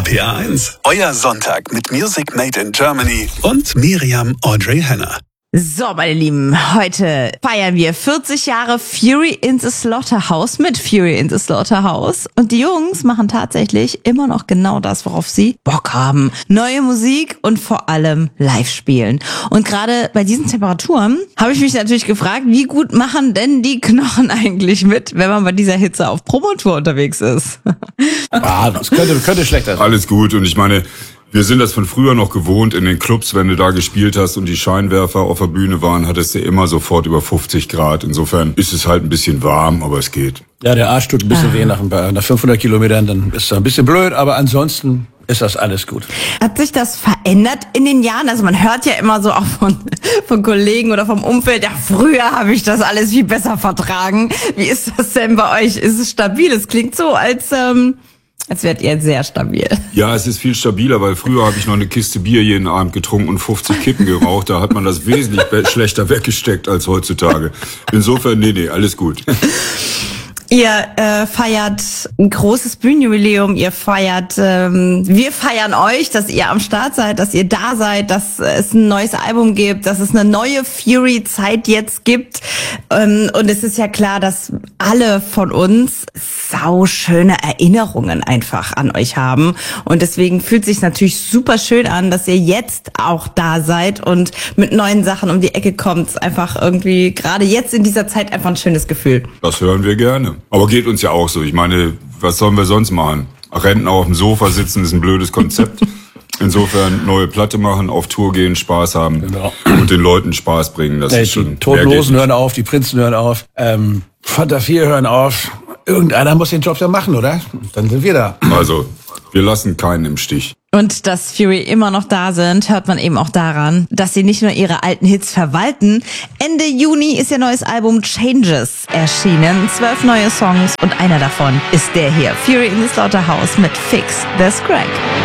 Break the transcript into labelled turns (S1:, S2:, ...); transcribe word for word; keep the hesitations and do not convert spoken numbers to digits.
S1: P R eins, euer Sonntag mit Music Made in Germany und Miriam Audrey Henner.
S2: So, meine Lieben, heute feiern wir vierzig Jahre Fury in the Slaughterhouse mit Fury in the Slaughterhouse. Und die Jungs machen tatsächlich immer noch genau das, worauf sie Bock haben. Neue Musik und vor allem live spielen. Und gerade bei diesen Temperaturen habe ich mich natürlich gefragt, wie gut machen denn die Knochen eigentlich mit, wenn man bei dieser Hitze auf Promotour unterwegs ist?
S3: Ah, das könnte, könnte schlechter sein.
S4: Alles gut, und ich meine, wir sind das von früher noch gewohnt in den Clubs, wenn du da gespielt hast und die Scheinwerfer auf der Bühne waren, hattest du immer sofort über fünfzig Grad. Insofern ist es halt ein bisschen warm, aber es geht.
S3: Ja, der Arsch tut ein bisschen ah. weh nach, ein paar, nach fünfhundert Kilometern, dann ist das ein bisschen blöd, aber ansonsten ist das alles gut.
S2: Hat sich das verändert in den Jahren? Also man hört ja immer so auch von, von Kollegen oder vom Umfeld, ja, früher habe ich das alles viel besser vertragen. Wie ist das denn bei euch? Ist es stabil? Es klingt so, als... Ähm Als wärt ihr sehr stabil.
S4: Ja, es ist viel stabiler, weil früher habe ich noch eine Kiste Bier jeden Abend getrunken und fünfzig Kippen geraucht. Da hat man das wesentlich schlechter weggesteckt als heutzutage. Insofern, nee, nee, alles gut.
S2: Ihr äh, feiert ein großes Bühnenjubiläum, ihr feiert, ähm, wir feiern euch, dass ihr am Start seid, dass ihr da seid, dass es ein neues Album gibt, dass es eine neue Fury-Zeit jetzt gibt. Ähm, und es ist ja klar, dass alle von uns sauschöne Erinnerungen einfach an euch haben. Und deswegen fühlt es sich natürlich super schön an, dass ihr jetzt auch da seid und mit neuen Sachen um die Ecke kommt. Einfach irgendwie gerade jetzt in dieser Zeit einfach ein schönes Gefühl.
S4: Das hören wir gerne. Aber geht uns ja auch so. Ich meine, was sollen wir sonst machen? Rentner auf dem Sofa sitzen ist ein blödes Konzept. Insofern neue Platte machen, auf Tour gehen, Spaß haben genau. und den Leuten Spaß bringen. Das
S3: Ey,
S4: ist schon.
S3: Die Totenlosen hören auf, die Prinzen hören auf, ähm, Fanta vier hören auf. Irgendeiner muss den Job ja machen, oder? Dann sind wir da.
S4: Also, wir lassen keinen im Stich.
S2: Und dass Fury immer noch da sind, hört man eben auch daran, dass sie nicht nur ihre alten Hits verwalten. Ende Juni ist ihr neues Album Changes erschienen. Zwölf neue Songs und einer davon ist der hier. Fury in the Slaughterhouse mit Fix the Crack.